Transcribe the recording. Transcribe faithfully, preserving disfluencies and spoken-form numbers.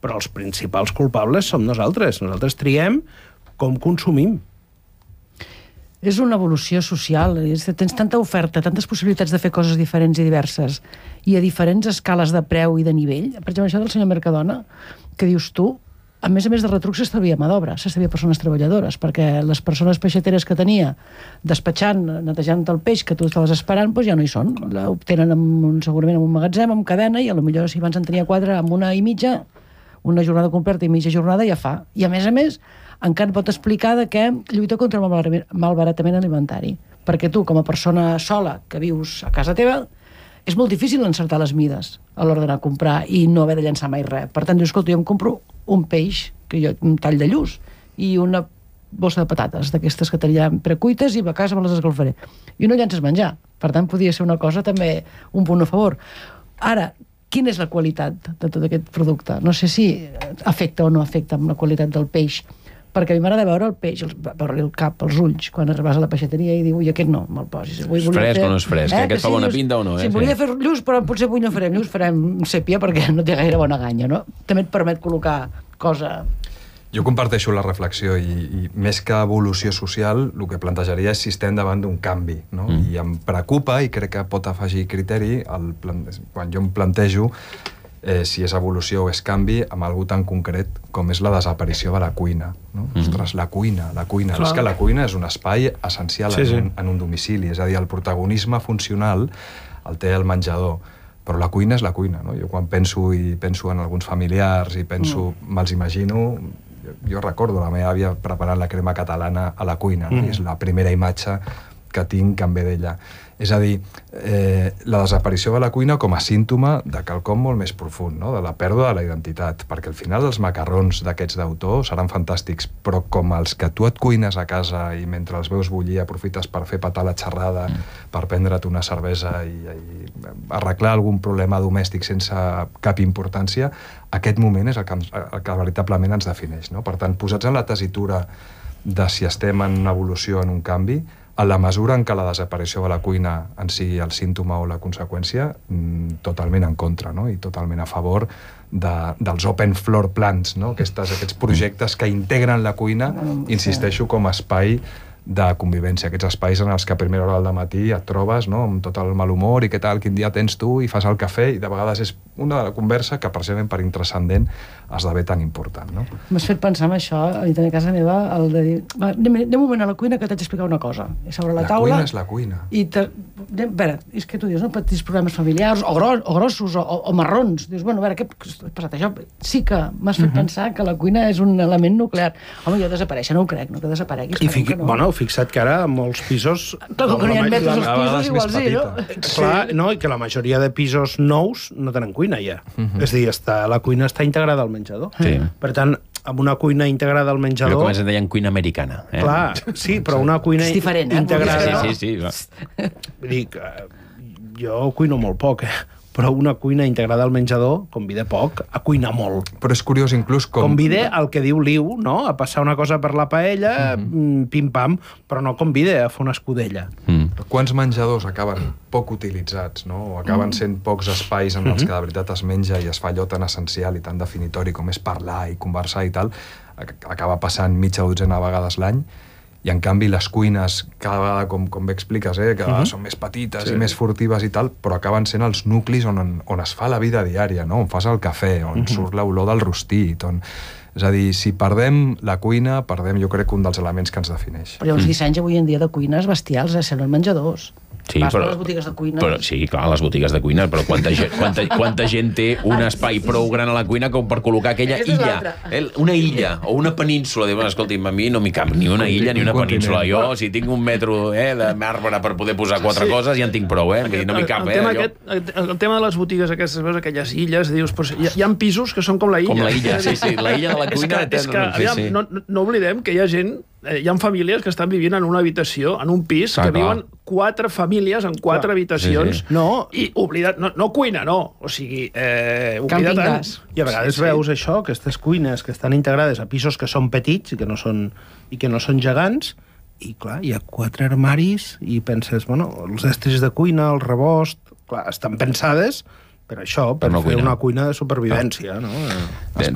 però els principals culpables som nosaltres. Nosaltres triem com consumim. És una evolució social, tens tanta oferta, tantes possibilitats de fer coses diferents i diverses, i a diferents escales de preu i de nivell. Per exemple, això del senyor Mercadona, que dius tu, a més a més de retruc s'estalvia mà d'obra, s'estalvia persones treballadores, perquè les persones peixateres que tenia despatxant, netejant el peix que tu estaves esperant, doncs ja no hi són. Ho tenen en un, segurament en un magatzem, amb cadena, i potser si abans en tenia quatre, amb una i mitja, una jornada completa i mitja jornada ja fa. I a més a més, encara pot explicar de què lluita contra el malbaratament alimentari. Perquè tu, com a persona sola que vius a casa teva, és molt difícil encertar les mides a l'hora d'anar a comprar i no haver de llançar mai res. Per tant, dius, escolta, jo em compro un peix, que jo, un tall de lluç, i una bossa de patates, d'aquestes que tenia precuites, i a casa me les escalfaré. I no llances menjar. Per tant, podia ser una cosa també, un punt a favor. Ara, quina és la qualitat de tot aquest producte? No sé si afecta o no afecta amb la qualitat del peix, perquè a mi m'agrada veure el peix, veure el cap, els ulls, quan arribes a la peixateria i diu, ui, aquest no, me'l posis. És fresc o no és fresc? Eh? Aquest fa bona pinta o no? Si volia fer lluç, però potser avui no farem lluç, farem sèpia perquè no té gaire bona ganya, no? També et permet col·locar cosa... Jo comparteixo la reflexió i, i més que evolució social, el que plantejaria és si estem davant d'un canvi, no? Mm. I em preocupa, i crec que pot afegir criteri, el, quan jo em plantejo eh, si és evolució o és canvi, amb algú tan concret com és la desaparició de la cuina. No? Mm. Ostres, la cuina, la cuina. És que la cuina és un espai essencial sí, en, un, en un domicili, és a dir, el protagonisme funcional el té el menjador, però la cuina és la cuina, no? Jo quan penso i penso en alguns familiars i penso, mm. me'ls imagino, jo, jo recordo la meva àvia preparant la crema catalana a la cuina, no? Mm. És la primera imatge que tinc que em ve d'ella. És a dir, eh, la desaparició de la cuina com a símptoma de quelcom molt més profund, no? De la pèrdua de la identitat, perquè al final els macarrons d'aquests d'autor seran fantàstics, però com els que tu et cuines a casa i mentre els veus bullir aprofites per fer petar la xerrada, mm. per prendre't una cervesa i, i arreglar algun problema domèstic sense cap importància, aquest moment és el que, el que veritablement ens defineix, no? Per tant, posats en la tessitura de si estem en una evolució o en un canvi, a la mesura en què la desaparició de la cuina en sigui el símptoma o la conseqüència, totalment en contra, no? I totalment a favor de, dels open floor plans, no? Aquestes, aquests projectes que integren la cuina, insisteixo, com a espai de convivència, aquests espais en els que a primera hora del matí et trobes, no? Amb tot el mal humor i què tal, quin dia tens tu, i fas el cafè, i de vegades és una conversa que precisament per intrascendent esdevé tan important, no? M'has fet pensar en això, a mi també a casa meva, el de dir, va, anem, anem un moment a la cuina que t'haig d'explicar una cosa. I sobre la, la taula... La cuina és la cuina. I te... A veure, és que tu dius, no? Petits problemes familiars, o, gros, o grossos, o, o marrons. Dius, bueno, a veure, què ha passat això? Sí que m'has fet uh -huh. pensar que la cuina és un element nuclear. Home, jo desaparèixer no ho crec, no que desaparegui. I fiqui... no. Bueno, fixa't que ara molts pisos... Clar, com que no hi ha metres als pisos, igual sí, no? Clar, no, i que la majoria de pisos nous no tenen cuina ja. Uh-huh. És a dir, està, la cuina està integrada al menjador. Sí. Per tant, amb una cuina integrada al menjador... Però com es deien cuina americana. Eh? Clar, sí, però una cuina és diferent, eh? integrada... Sí, sí, sí. Vull dir que jo cuino molt poc, eh? Però una cuina integrada al menjador convida poc a cuinar molt. Però és curiós inclús com... Convida el que diu l'Iu, no? A passar una cosa per la paella, mm. pim-pam, però no convida a fer una escudella. Mm. Quants menjadors acaben poc utilitzats, no? O acaben sent pocs espais en els que de veritat es menja i es fa allò tan essencial i tan definitori com és parlar i conversar i tal, acaba passant mitja dotzena de vegades l'any, i en canvi les cuines cada vegada, com, com bé expliques, eh, cada vegada uh-huh. són més petites sí. i més furtives i tal, però acaben sent els nuclis on, on es fa la vida diària, no? On fas el cafè, on uh-huh. surt l'olor del rostit, on... És a dir, si perdem la cuina, perdem, jo crec, un dels elements que ens defineix. Però hi ha uns dissenys avui en dia de cuines bestials, eh? Semblen menjadors. Sí, Vas però, a les botigues de cuina. Però, sí, clar, les botigues de cuina, però quanta gent, quanta, quanta gent té un espai prou gran a la cuina com per col·locar aquella illa, eh, una illa o una península. Diu, bueno, escolti'm, a mi no m'hi cap ni una illa ni una península. Jo, si tinc un metro eh, de marbre per poder posar quatre sí. coses, ja en tinc prou, eh? No m'hi cap, el, eh? tema Jo... aquest, el, el tema de les botigues aquestes, veus, aquelles illes, dius, però hi, ha, hi ha pisos que són com la illa. Com la illa, sí, sí, la illa de la cuina. És que, és que aviam, sí, sí. No, no oblidem que hi ha gent, eh, hi ha famílies que estan vivint en una habitació, en un pis, clar, que clar. viuen quatre famílies en quatre clar. habitacions, sí, sí. No, i oblidat, no, no cuina, no, o sigui, eh, oblidat tant. I a vegades sí, veus sí. això, aquestes cuines que estan integrades a pisos que són petits i que no són, i que no són gegants, i clar, hi ha quatre armaris i penses, bueno, els estris de cuina, el rebost, clar, estan pensades per això, per, per no fer cuina. una cuina de supervivència, ah. no?